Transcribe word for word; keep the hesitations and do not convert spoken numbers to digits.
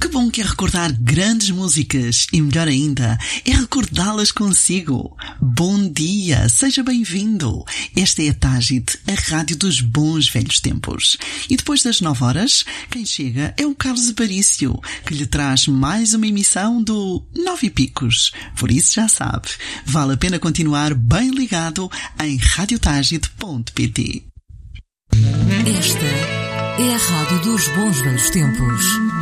Que bom que é recordar grandes músicas e, melhor ainda, é recordá-las consigo. Bom dia, seja bem-vindo. Esta é a Tágide, a rádio dos bons velhos tempos. E depois das nove horas, quem chega é o Carlos Aparício, que lhe traz mais uma emissão do Nove Picos. Por isso já sabe, vale a pena continuar bem ligado em radiotagide ponto pt. Esta é a rádio dos bons velhos tempos.